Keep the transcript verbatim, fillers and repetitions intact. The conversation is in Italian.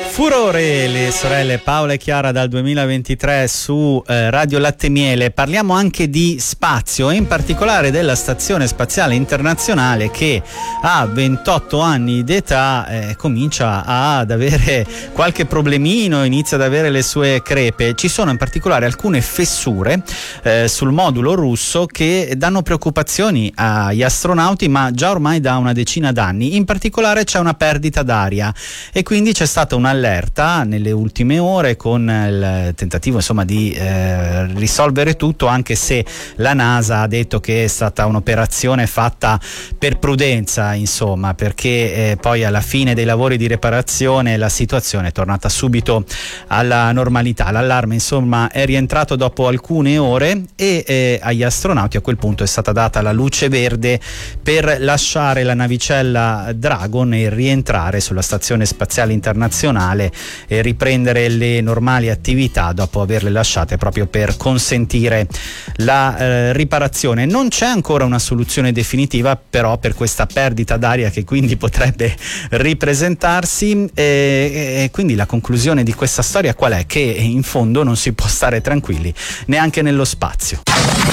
Furore, le sorelle Paola e Chiara dal duemilaventitré su eh, Radio Latte Miele. Parliamo anche di spazio e in particolare della Stazione Spaziale Internazionale che a ventotto anni d'età eh, comincia ad avere qualche problemino, inizia ad avere le sue crepe. Ci sono in particolare alcune fessure eh, sul modulo russo che danno preoccupazioni agli astronauti, ma già ormai da una decina d'anni. In particolare c'è una perdita d'aria e quindi c'è stata un'allerta nelle ultime ore con il tentativo insomma di eh, risolvere tutto, anche se la NASA ha detto che è stata un'operazione fatta per prudenza, insomma, perché eh, poi alla fine dei lavori di riparazione la situazione è tornata subito alla normalità. L'allarme insomma è rientrato dopo alcune ore e eh, agli astronauti a quel punto è stata data la luce verde per lasciare la navicella Dragon e rientrare sulla Stazione Spaziale Internazionale e riprendere le normali attività dopo averle lasciate, proprio per consentire la eh, riparazione. Non c'è ancora una soluzione definitiva però per questa perdita d'aria che quindi potrebbe ripresentarsi e, e quindi la conclusione di questa storia qual è? Che in fondo non si può stare tranquilli neanche nello spazio.